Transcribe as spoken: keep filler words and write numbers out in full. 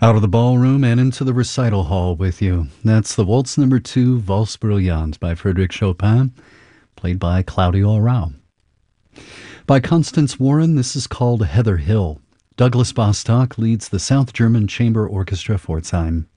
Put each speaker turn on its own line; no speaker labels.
Out of the ballroom and into the recital hall with you. That's the Waltz Number Two, Valse Brillante by Frédéric Chopin, played by Claudio Arrau. By Constance Warren, this is called Heather Hill. Douglas Bostock leads the South German Chamber Orchestra Pforzheim.